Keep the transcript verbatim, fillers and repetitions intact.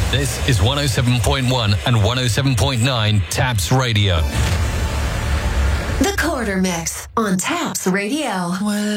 This is one oh seven point one and one oh seven point nine Taps Radio. The Quarter Mix on Taps Radio. Well,